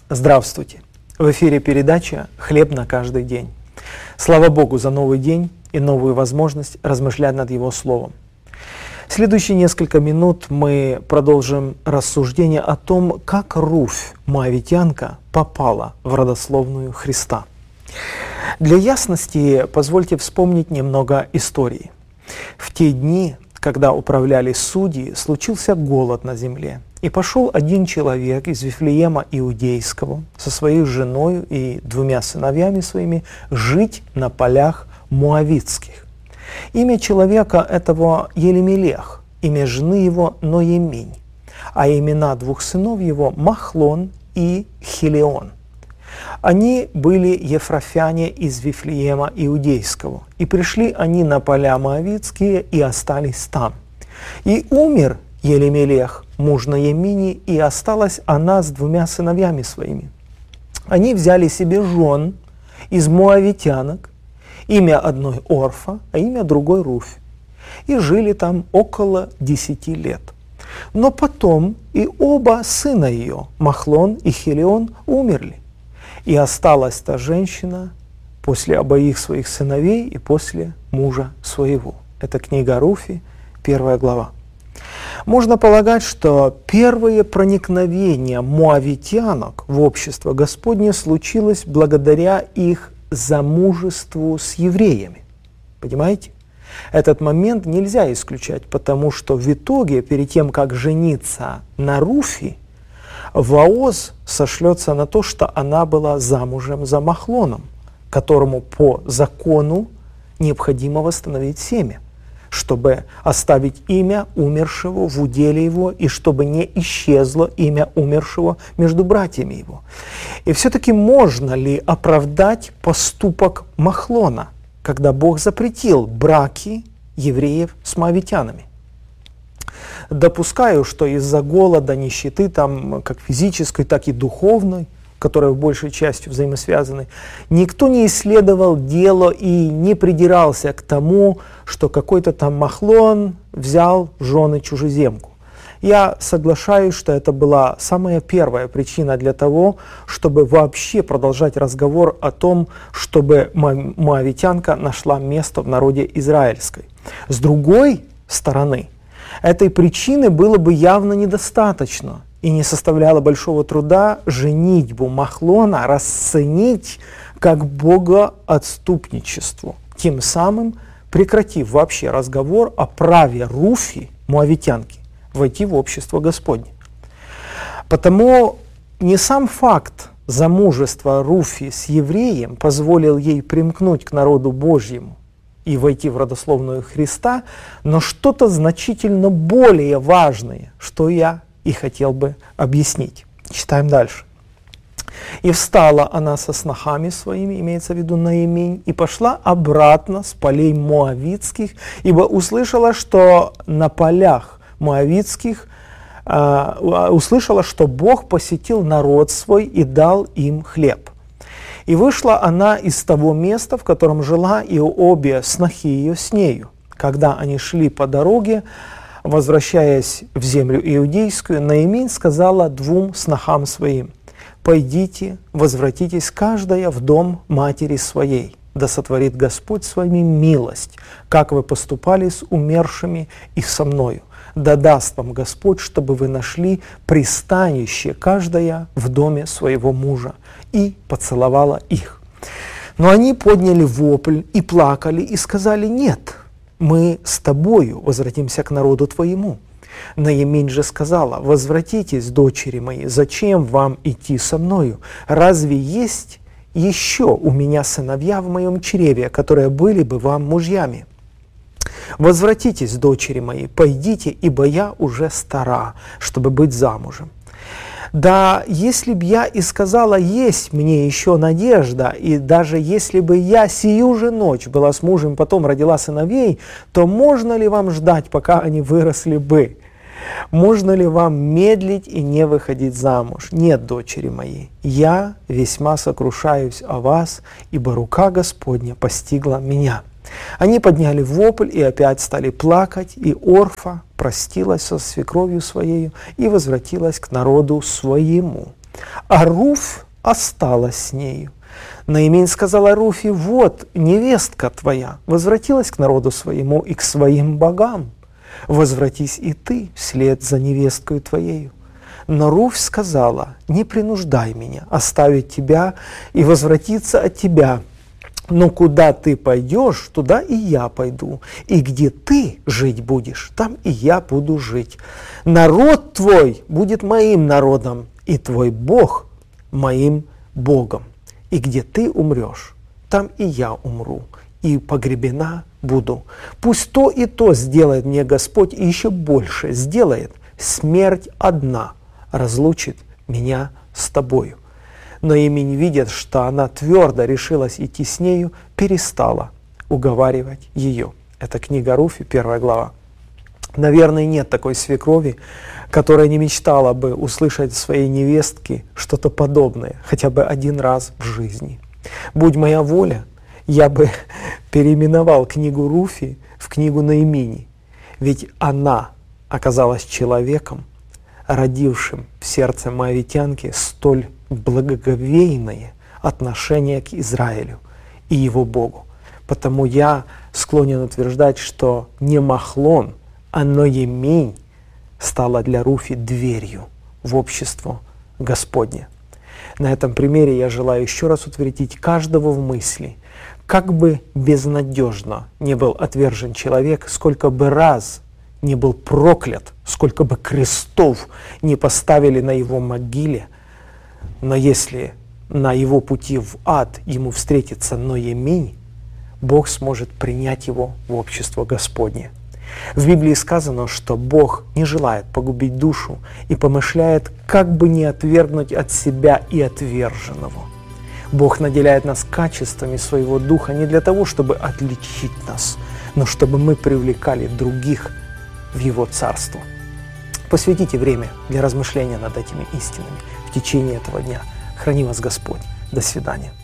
Здравствуйте! В эфире передача «Хлеб на каждый день». Слава Богу за новый день и новую возможность размышлять над Его Словом. В следующие несколько минут мы продолжим рассуждение о том, как Руфь, моавитянка, попала в родословную Христа. Для ясности позвольте вспомнить немного истории. В те дни, когда управляли судьи, случился голод на земле. И пошел один человек из Вифлеема Иудейского со своей женой и 2 сыновьями своими жить на полях Моавитских. Имя человека этого Елемелех, имя жены его Ноеминь, а имена 2 сынов его Махлон и Хилион. Они были ефрафяне из Вифлеема Иудейского, и пришли они на поля Моавитские и остались там. И умер Елемелех, муж Ноемини, и осталась она с 2 сыновьями своими. Они взяли себе жен из моавитянок, имя одной Орфа, а имя другой Руфь, и жили там около 10 лет. Но потом и оба сына ее, Махлон и Хилион, умерли, и осталась та женщина после обоих своих сыновей и после мужа своего. Это книга Руфи, 1 глава. Можно полагать, что первое проникновение моавитянок в общество Господне случилось благодаря их замужеству с евреями. Понимаете? Этот момент нельзя исключать, потому что в итоге, перед тем, как жениться на Руфи, Вооз сошлется на то, что она была замужем за Махлоном, которому по закону необходимо восстановить семя, чтобы оставить имя умершего в уделе его, и чтобы не исчезло имя умершего между братьями его. И все-таки можно ли оправдать поступок Махлона, когда Бог запретил браки евреев с моавитянами? Допускаю, что из-за голода, нищеты, там, как физической, так и духовной, которые в большей части взаимосвязаны, никто не исследовал дело и не придирался к тому, что какой-то там Махлон взял в жены чужеземку. Я соглашаюсь, что это была самая первая причина для того, чтобы вообще продолжать разговор о том, чтобы моавитянка нашла место в народе израильской. С другой стороны, этой причины было бы явно недостаточно, и не составляло большого труда женитьбу Махлона расценить как богоотступничество, тем самым прекратив вообще разговор о праве Руфи, моавитянки, войти в общество Господне. Потому не сам факт замужества Руфи с евреем позволил ей примкнуть к народу Божьему и войти в родословную Христа, но что-то значительно более важное, что я и хотел бы объяснить. Читаем дальше. «И встала она со снохами своими, имеется в виду Ноеминь, и пошла обратно с полей моавитских, ибо услышала, что на полях моавитских, услышала, что Бог посетил народ свой и дал им хлеб. И вышла она из того места, в котором жила, и обе снохи ее с нею. Когда они шли по дороге, возвращаясь в землю иудейскую, Ноеминь сказала 2 снохам своим: «Пойдите, возвратитесь каждая в дом матери своей, да сотворит Господь с вами милость, как вы поступали с умершими и со мною. Да даст вам Господь, чтобы вы нашли пристанище каждая в доме своего мужа». И поцеловала их. Но они подняли вопль и плакали, и сказали: «Нет, мы с тобою возвратимся к народу твоему». Ноеминь же сказала: «Возвратитесь, дочери мои, зачем вам идти со мною? Разве есть еще у меня сыновья в моем чреве, которые были бы вам мужьями? Возвратитесь, дочери мои, пойдите, ибо я уже стара, чтобы быть замужем. Да, если б я и сказала, есть мне еще надежда, и даже если бы я сию же ночь была с мужем, потом родила сыновей, то можно ли вам ждать, пока они выросли бы? Можно ли вам медлить и не выходить замуж? Нет, дочери мои, я весьма сокрушаюсь о вас, ибо рука Господня постигла меня». Они подняли вопль и опять стали плакать, и Орфа простилась со свекровью своею и возвратилась к народу своему. а Руфь осталась с нею. Наимень сказала Руфи: вот невестка твоя возвратилась к народу своему и к своим богам. Возвратись и ты вслед за невесткою твоею. Но Руфь сказала: не принуждай меня оставить тебя и возвратиться от тебя. Но куда ты пойдешь, туда и я пойду. И где ты жить будешь, там и я буду жить. Народ твой будет моим народом, и твой Бог моим Богом. И где ты умрешь, там и я умру, и погребена буду. Пусть то и то сделает мне Господь, и еще больше сделает. Смерть одна разлучит меня с тобою. Но Наимень, видя, что она твердо решилась идти с нею, перестала уговаривать ее. Это книга Руфи, 1 глава. Наверное, нет такой свекрови, которая не мечтала бы услышать от своей невестки что-то подобное, хотя бы один раз в жизни. Будь моя воля, я бы переименовал книгу Руфи в книгу Наимени, ведь она оказалась человеком, родившим в сердце моавитянки столь благоговейное отношение к Израилю и его Богу. Потому я склонен утверждать, что не Махлон, а Ноемень стала для Руфи дверью в общество Господне. На этом примере я желаю еще раз утвердить каждого в мысли, как бы безнадежно не был отвержен человек, сколько бы раз не был проклят, сколько бы крестов не поставили на его могиле, но если на его пути в ад ему встретится Ноемень, Бог сможет принять его в общество Господне. В Библии сказано, что Бог не желает погубить душу и помышляет, как бы не отвергнуть от себя и отверженного. Бог наделяет нас качествами своего Духа не для того, чтобы отличить нас, но чтобы мы привлекали других в Его Царство. Посвятите время для размышления над этими истинами в течение этого дня. Храни вас Господь. До свидания.